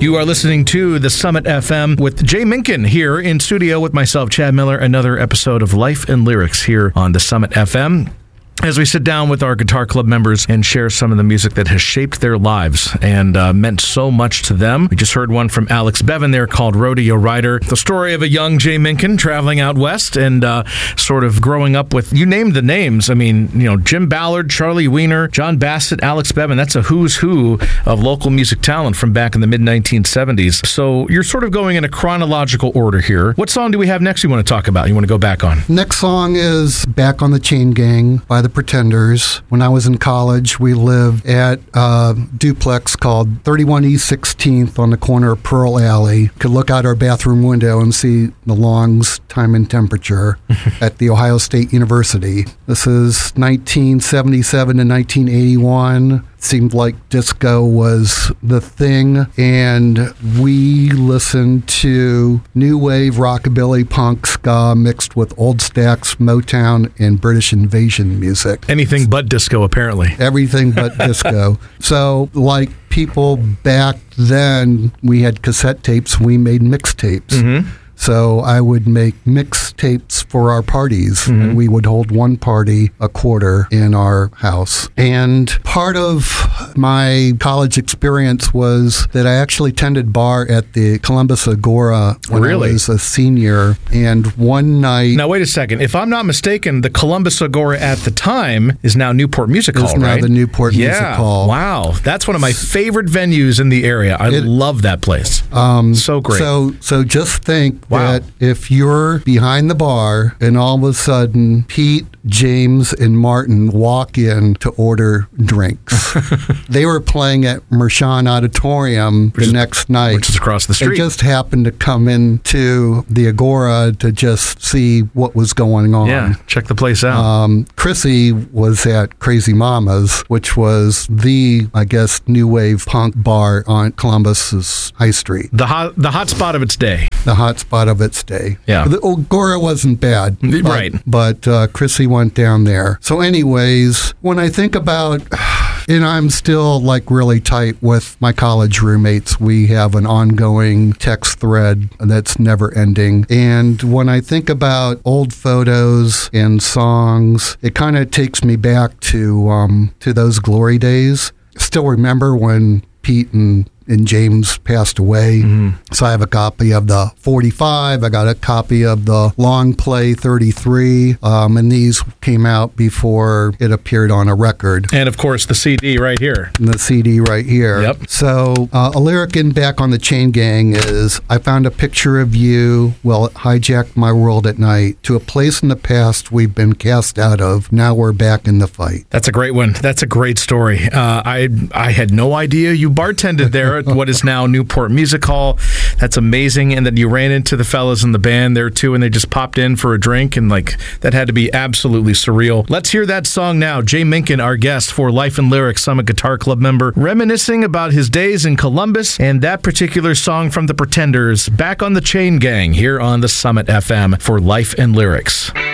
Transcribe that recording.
You are listening to the Summit FM with Jay Minkin here in studio with myself, Chad Miller. Another episode of Life and Lyrics here on the Summit FM, as we sit down with our Guitar Club members and share some of the music that has shaped their lives and meant so much to them. We just heard one from Alex Bevan there called Rodeo Rider. The story of a young Jay Minkin traveling out west and sort of growing up with, you named the names. I mean, Jim Ballard, Charlie Wiener, John Bassett, Alex Bevan. That's a who's who of local music talent from back in the mid-1970s. So you're sort of going in a chronological order here. What song do we have next you want to talk about, you want to go back on? Next song is Back on the Chain Gang by the Pretenders. When I was in college, we lived at a duplex called 31 East 16th on the corner of Pearl Alley. Could look out our bathroom window and see the Long's Time and Temperature at the Ohio State University. This is 1977 to 1981. Seemed like disco was the thing, and we listened to new wave, rockabilly, punk, ska mixed with old stacks, Motown, and British invasion music. Anything but disco, apparently. Everything but disco. So, like people back then, we had cassette tapes, we made mixtapes. Mm-hmm. So I would make mixtapes for our parties, and we would hold one party a quarter in our house. And part of my college experience was that I actually tended bar at the Columbus Agora when I was a senior. And one night... Now, wait a second. If I'm not mistaken, the Columbus Agora at the time is now Newport Music Hall, right? It's now the Newport Music Hall. Wow. That's one of my favorite venues in the area. I love that place. So great. So just think that if you're behind the bar and all of a sudden Pete, James, and Martin walk in to order drinks. They were playing at Mershon Auditorium the next night. Which is across the street. They just happened to come into the Agora to just see what was going on. Yeah, check the place out. Chrissy was at Crazy Mama's, which was the, I guess, new wave punk bar on Columbus's High Street. The hot spot of its day. The hot spot of its day. Yeah. The Agora wasn't bad. Right. But Chrissy went down there. So anyways, when I think about... And I'm still really tight with my college roommates. We have an ongoing text thread that's never ending. And when I think about old photos and songs, it kind of takes me back to those glory days. Still remember when Pete and James passed away. So I have a copy of the 45. I got a copy of the long play 33. And these came out before it appeared on a record. And of course, the CD right here. And the CD right here. Yep. So a lyric in Back on the Chain Gang is, I found a picture of you, well, it hijacked my world at night, to a place in the past we've been cast out of. Now we're back in the fight. That's a great one. That's a great story. I had no idea you bartended there at what is now Newport Music Hall. That's amazing. And then you ran into the fellas in the band there too, and they just popped in for a drink, and that had to be absolutely surreal. Let's hear that song now. Jay Minkin, our guest for Life and Lyrics, Summit Guitar Club member, reminiscing about his days in Columbus and that particular song from the Pretenders, Back on the Chain Gang, here on the Summit FM for Life and Lyrics.